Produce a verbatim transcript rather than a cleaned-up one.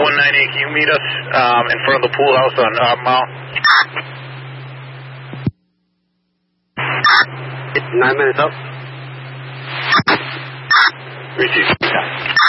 one nine eight, can you meet us um, in front of the pool house on uh, Mile? Nine minutes up. Receive.